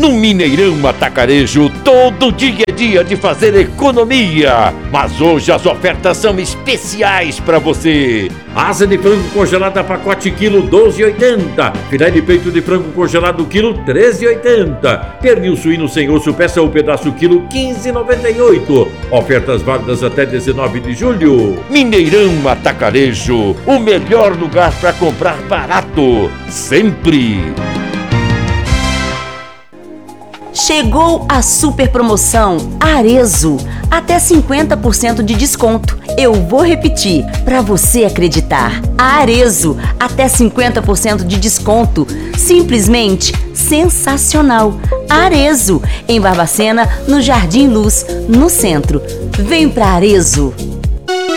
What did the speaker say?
No Mineirão Atacarejo, todo dia é dia de fazer economia. Mas hoje as ofertas são especiais para você. Asa de frango congelada pacote quilo 12,80. Filé de peito de frango congelado quilo 13,80. Pernil suíno sem osso peça ou pedaço quilo 15,98. Ofertas válidas até 19 de julho. Mineirão Atacarejo, o melhor lugar para comprar barato. Sempre. Chegou a super promoção Arezzo, até 50% de desconto. Eu vou repetir, para você acreditar. Arezzo, até 50% de desconto. Simplesmente sensacional. Arezzo, em Barbacena, no Jardim Luz, no centro. Vem para Arezzo.